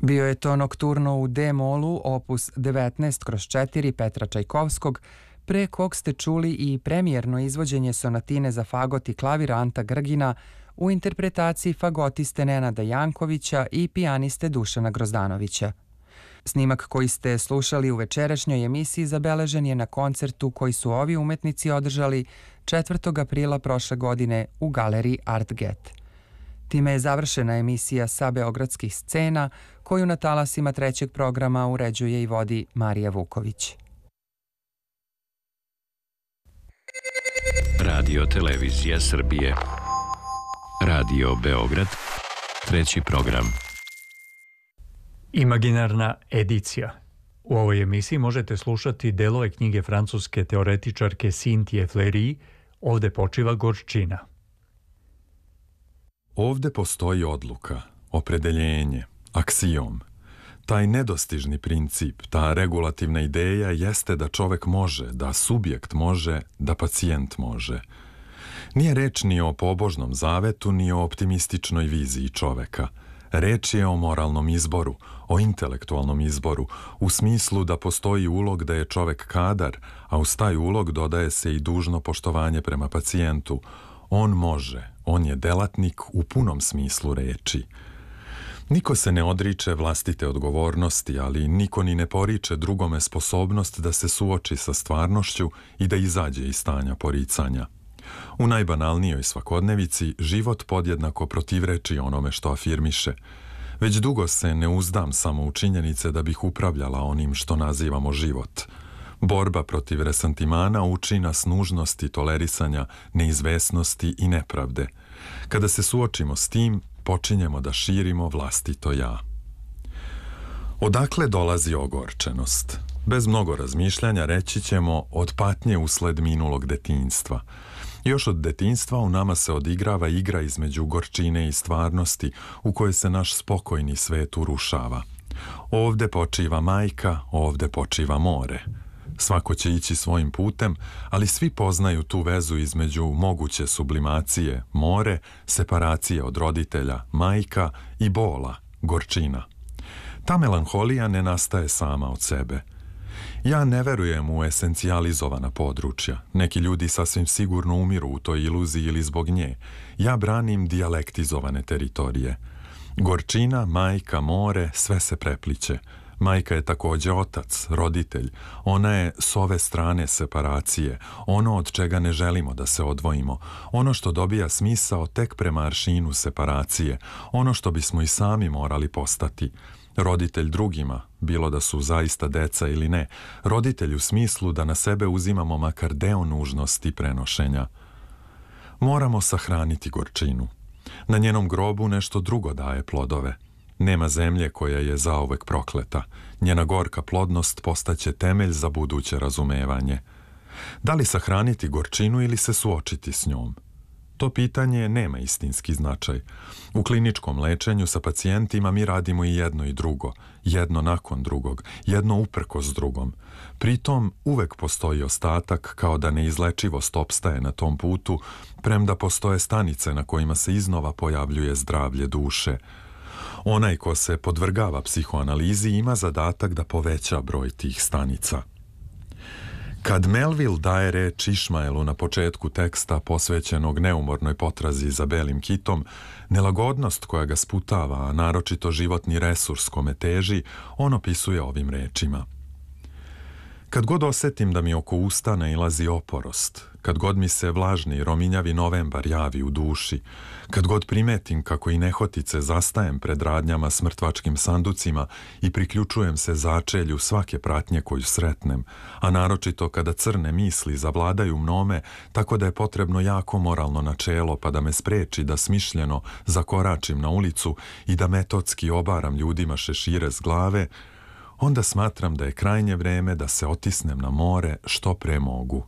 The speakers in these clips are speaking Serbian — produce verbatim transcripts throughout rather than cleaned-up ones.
Bio je to nokturno u D-molu opus devetnaest kroz četiri Petra Čajkovskog, pre kog ste čuli i premijerno izvođenje sonatine za fagot i klavir Anta Grgina u interpretaciji fagotiste Nenada Jankovića i pijaniste Dušana Grozdanovića. Snimak koji ste slušali u večerašnjoj emisiji zabeležen je na koncertu koji su ovi umetnici održali četvrtog aprila prošle godine u galeriji Artget. Time je završena emisija sa beogradskih scena, koju na talasima trećeg programa uređuje i vodi Marija Vuković. Radio Televizija Srbije. Radio Beograd. Treći program. Imaginarna edicija. U ovoj emisiji možete slušati delove knjige francuske teoretičarke Cynthie Fleury Ovde počiva gorčina. Ovde postoji odluka, opredeljenje, aksijom. Taj nedostižni princip, ta regulativna ideja jeste da čovek može, da subjekt može, da pacijent može. Nije reč ni o pobožnom zavetu, ni o optimističnoj viziji čoveka. Reč je o moralnom izboru, o intelektualnom izboru, u smislu da postoji ulog da je čovek kadar, a uz taj ulog dodaje se i dužno poštovanje prema pacijentu. On može, on je delatnik u punom smislu reči. Niko se ne odriče vlastite odgovornosti, ali niko ni ne poriče drugome sposobnost da se suoči sa stvarnošću i da izađe iz stanja poricanja. U najbanalnijoj svakodnevici život podjednako protivreči onome što afirmiše. Već dugo se ne uzdam samo u činjenice da bih upravljala onim što nazivamo život. Borba protiv resantimana uči nas nužnosti tolerisanja, neizvesnosti i nepravde. Kada se suočimo s tim, počinjemo da širimo vlastito ja. Odakle dolazi ogorčenost? Bez mnogo razmišljanja reći ćemo od patnje usled minulog detinjstva. Još od detinjstva u nama se odigrava igra između gorčine i stvarnosti u kojoj se naš spokojni svet urušava. Ovde počiva majka, ovde počiva more. Svako će ići svojim putem, ali svi poznaju tu vezu između moguće sublimacije, more, separacije od roditelja, majka i bola, gorčina. Ta melanholija ne nastaje sama od sebe. Ja ne verujem u esencijalizovana područja. Neki ljudi sasvim sigurno umiru u toj iluziji ili zbog nje. Ja branim dijalektizovane teritorije. Gorčina, majka, more, sve se prepliće. Majka je takođe otac, roditelj. Ona je s ove strane separacije, ono od čega ne želimo da se odvojimo, ono što dobija smisao tek prema aršinu separacije, ono što bismo i sami morali postati. Roditelj drugima, bilo da su zaista deca ili ne, roditelj u smislu da na sebe uzimamo makar deo nužnosti prenošenja. Moramo sahraniti gorčinu. Na njenom grobu nešto drugo daje plodove. Nema zemlje koja je zauvek prokleta. Njena gorka plodnost postaće temelj za buduće razumevanje. Da li sahraniti gorčinu ili se suočiti s njom? To pitanje nema istinski značaj. U kliničkom lečenju sa pacijentima mi radimo i jedno i drugo, jedno nakon drugog, jedno uprkos drugom. Pritom uvek postoji ostatak kao da neizlečivost opstaje na tom putu, premda postoje stanice na kojima se iznova pojavljuje zdravlje duše. Onaj ko se podvrgava psihoanalizi ima zadatak da poveća broj tih stanica. Kad Melville daje reč Išmaelu na početku teksta posvećenog neumornoj potrazi za belim kitom, nelagodnost koja ga sputava, a naročito životni resurs kome teži, on opisuje ovim rečima. Kad god osetim da mi oko usta nailazi oporost, kad god mi se vlažni i rominjavi novembar javi u duši, kad god primetim kako i nehotice zastajem pred radnjama s mrtvačkim sanducima i priključujem se začelju svake pratnje koju sretnem, a naročito kada crne misli zavladaju mnome, tako da je potrebno jako moralno načelo pa da me spreči da smišljeno zakoračim na ulicu i da metodski obaram ljudima šešire s glave, onda smatram da je krajnje vreme da se otisnem na more što pre mogu.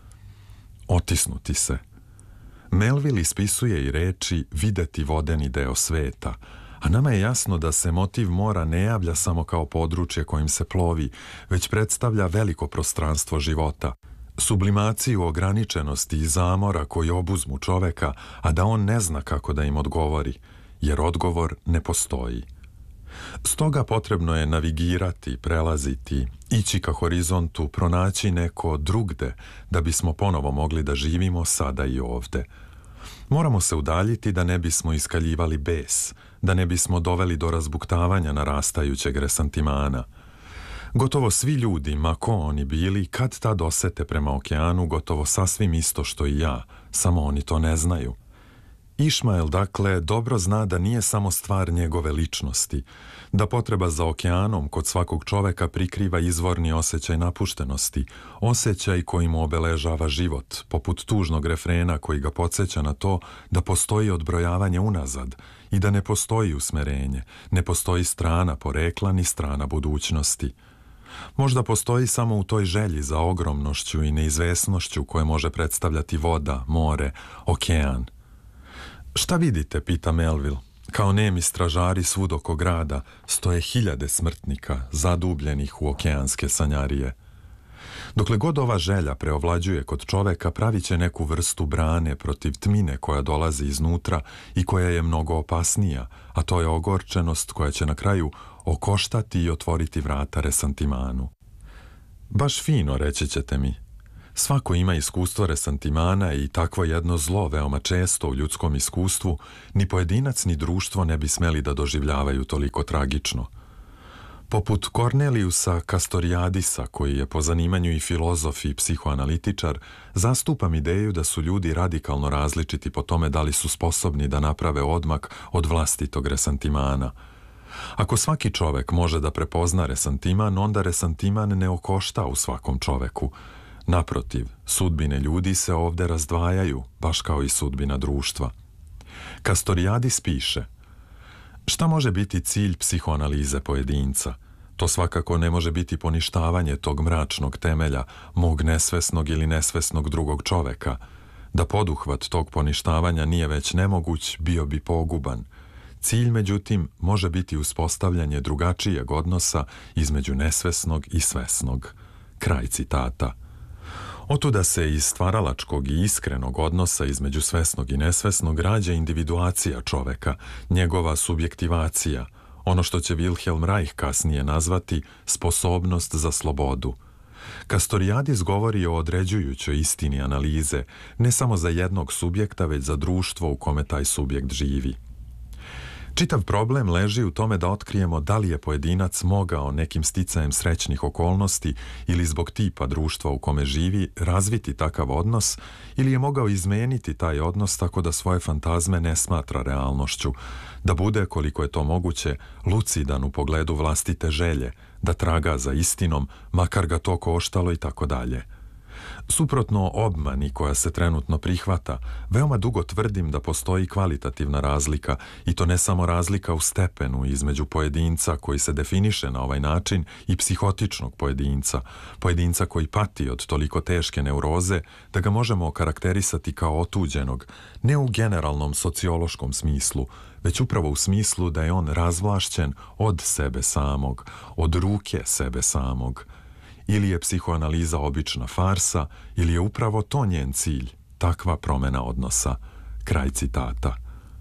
Otisnuti se. Melville ispisuje i reči videti vodeni deo sveta, a nama je jasno da se motiv mora ne javlja samo kao područje kojim se plovi, već predstavlja veliko prostranstvo života, sublimaciju ograničenosti i zamora koji obuzmu čoveka, a da on ne zna kako da im odgovori, jer odgovor ne postoji. Stoga potrebno je navigirati, prelaziti, ići ka horizontu, pronaći neko drugde da bismo ponovo mogli da živimo sada i ovde. Moramo se udaljiti da ne bismo iskaljivali bes, da ne bismo doveli do razbuktavanja narastajućeg resantimana. Gotovo svi ljudi, ma ko oni bili, kad tad osete prema okeanu gotovo sasvim isto što i ja, samo oni to ne znaju. Išmael, dakle, dobro zna da nije samo stvar njegove ličnosti, da potreba za okeanom kod svakog čoveka prikriva izvorni osjećaj napuštenosti, osjećaj koji mu obeležava život, poput tužnog refrena koji ga podsjeća na to da postoji odbrojavanje unazad i da ne postoji usmerenje, ne postoji strana porekla ni strana budućnosti. Možda postoji samo u toj želji za ogromnošću i neizvesnošću koje može predstavljati voda, more, okean. Šta vidite, pita Melville. Kao nemi stražari svud oko grada stoje hiljade smrtnika zadubljenih u okeanske sanjarije. Dokle god ova želja preovlađuje kod čoveka, pravit će neku vrstu brane protiv tmine koja dolazi iznutra i koja je mnogo opasnija, a to je ogorčenost koja će na kraju okoštati i otvoriti vrata resantimanu. Baš fino, reći ćete mi. Svako ima iskustvo resantimana i takvo jedno zlo veoma često u ljudskom iskustvu ni pojedinac ni društvo ne bi smeli da doživljavaju toliko tragično. Poput Corneliusa Castoriadisa, koji je po zanimanju i filozof i psihoanalitičar, zastupam ideju da su ljudi radikalno različiti po tome da li su sposobni da naprave odmak od vlastitog resantimana. Ako svaki čovek može da prepozna resantiman, onda resantiman ne okošta u svakom čoveku. Naprotiv, sudbine ljudi se ovde razdvajaju, baš kao i sudbina društva. Castoriadis piše: šta može biti cilj psihoanalize pojedinca? To svakako ne može biti poništavanje tog mračnog temelja, mog nesvesnog ili nesvesnog drugog čoveka. Da poduhvat tog poništavanja nije već nemoguć, bio bi poguban. Cilj, međutim, može biti uspostavljanje drugačijeg odnosa između nesvesnog i svesnog. Kraj citata. Otuda se iz stvaralačkog i iskrenog odnosa između svesnog i nesvesnog rađa individuacija čoveka, njegova subjektivacija, ono što će Wilhelm Reich kasnije nazvati sposobnost za slobodu. Castoriadis govori o određujućoj istini analize, ne samo za jednog subjekta, već za društvo u kome taj subjekt živi. Čitav problem leži u tome da otkrijemo da li je pojedinac mogao nekim sticajem srećnih okolnosti ili zbog tipa društva u kome živi razviti takav odnos ili je mogao izmeniti taj odnos tako da svoje fantazme ne smatra realnošću, da bude, koliko je to moguće, lucidan u pogledu vlastite želje, da traga za istinom, makar ga to koštalo i tako dalje. Suprotno obmani koja se trenutno prihvata, veoma dugo tvrdim da postoji kvalitativna razlika i to ne samo razlika u stepenu između pojedinca koji se definiše na ovaj način i psihotičnog pojedinca, pojedinca koji pati od toliko teške neuroze da ga možemo okarakterisati kao otuđenog, ne u generalnom sociološkom smislu, već upravo u smislu da je on razvlašćen od sebe samog, od ruke sebe samog. Ili je psihoanaliza obična farsa, ili je upravo to njen cilj, takva promjena odnosa. Kraj citata.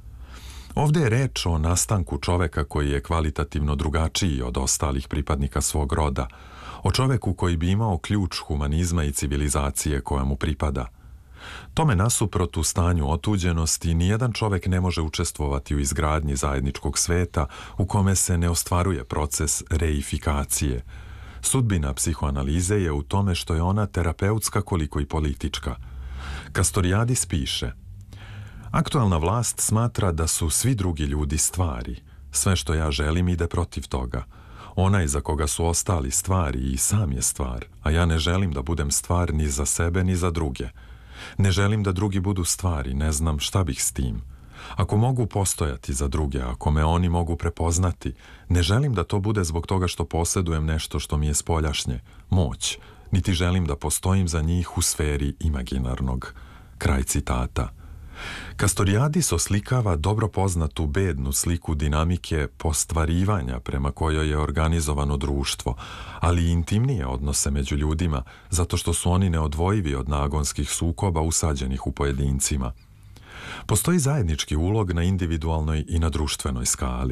Ovdje je reč o nastanku čoveka koji je kvalitativno drugačiji od ostalih pripadnika svog roda, o čoveku koji bi imao ključ humanizma i civilizacije koja mu pripada. Tome nasuprot u stanju otuđenosti nijedan čovek ne može učestvovati u izgradnji zajedničkog sveta u kome se ne ostvaruje proces reifikacije. Sudbina psihoanalize je u tome što je ona terapeutska koliko i politička. Castoriadis piše: aktualna vlast smatra da su svi drugi ljudi stvari. Sve što ja želim ide protiv toga. Onaj za koga su ostali stvari i sam je stvar, a ja ne želim da budem stvar ni za sebe ni za druge. Ne želim da drugi budu stvari, ne znam šta bih s tim. Ako mogu postojati za druge, ako me oni mogu prepoznati, ne želim da to bude zbog toga što posjedujem nešto što mi je spoljašnje, moć, niti želim da postojim za njih u sferi imaginarnog. Kraj citata. Castoriadis oslikava dobro poznatu bednu sliku dinamike postvarivanja prema kojoj je organizovano društvo, ali i intimnije odnose među ljudima, zato što su oni neodvojivi od nagonskih sukoba usađenih u pojedincima. Postoji zajednički ulog na individualnoj i na društvenoj skali.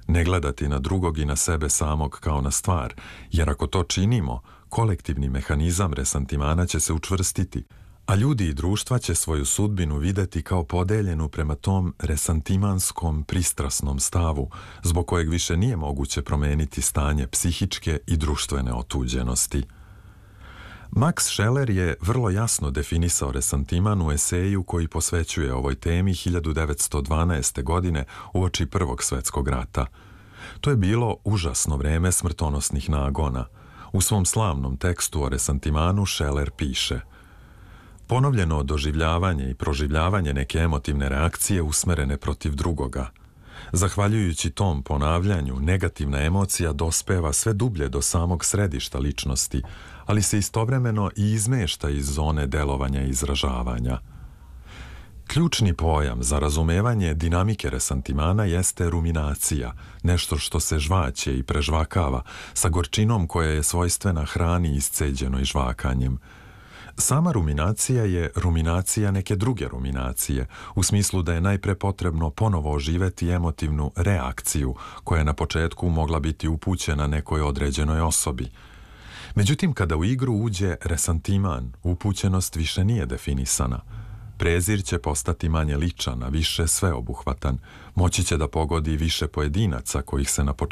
ne gledati na drugog i na sebe samog kao na stvar, jer ako to činimo, kolektivni mehanizam resantimana će se učvrstiti, a ljudi i društva će svoju sudbinu videti kao podeljenu prema tom resantimanskom pristrasnom stavu, zbog kojeg više nije moguće promeniti stanje psihičke i društvene otuđenosti. Max Scheler je vrlo jasno definisao resantiman u eseju koji posvećuje ovoj temi hiljadu devetsto dvanaeste. godine uoči Prvog svjetskog rata. To je bilo užasno vreme smrtonosnih nagona. U svom slavnom tekstu o resantimanu Scheler piše: ponovljeno doživljavanje i proživljavanje neke emotivne reakcije usmerene protiv drugoga. Zahvaljujući tom ponavljanju, negativna emocija dospeva sve dublje do samog središta ličnosti, ali se istovremeno i izmešta iz zone delovanja i izražavanja. Ključni pojam za razumevanje dinamike resantimana jeste ruminacija, nešto što se žvaće i prežvakava, sa gorčinom koja je svojstvena hrani isceđenoj žvakanjem. Sama ruminacija je ruminacija neke druge ruminacije, u smislu da je najpre potrebno ponovo oživeti emotivnu reakciju, koja je na početku mogla biti upućena nekoj određenoj osobi. Međutim, kada u igru uđe resantiman, upućenost više nije definisana. Prezir će postati manje ličan, a više sveobuhvatan. Moći će da pogodi više pojedinaca kojih se na početku